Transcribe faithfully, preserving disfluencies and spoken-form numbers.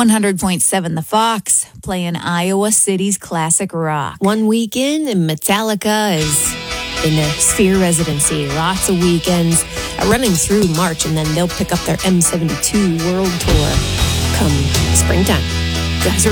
one hundred point seven The Fox, playing Iowa City's classic rock. One weekend, and Metallica is in their Sphere residency. Lots of weekends uh, running through March, and then they'll pick up their M seventy-two World Tour come springtime. Guys are